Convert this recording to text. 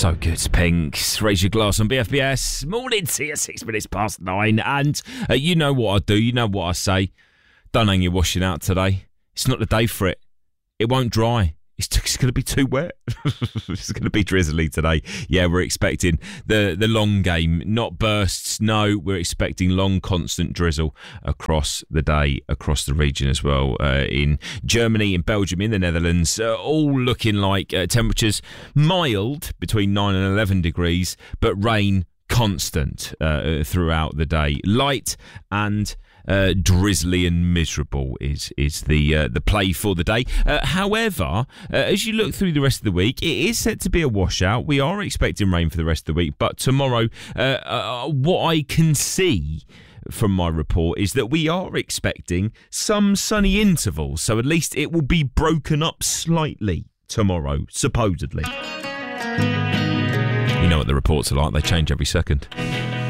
So good. Pinks. Raise your glass on BFBS. Morning to you, 6 minutes past 9. And you know what I do. You know what I say. Don't hang your washing out today. It's not the day for it. It won't dry. It's going to be too wet. It's going to be drizzly today. Yeah, we're expecting the long game, not bursts. No, we're expecting long, constant drizzle across the day, across the region as well. In Germany, in Belgium, in the Netherlands, all looking like temperatures mild between 9 and 11 degrees, but rain constant throughout the day. Light and drizzly and miserable is the play for the day. However, as you look through the rest of the week, it is set to be a washout. We are expecting rain for the rest of the week, but tomorrow, what I can see from my report is that we are expecting some sunny intervals, so at least it will be broken up slightly tomorrow, supposedly. You know what the reports are like, they change every second.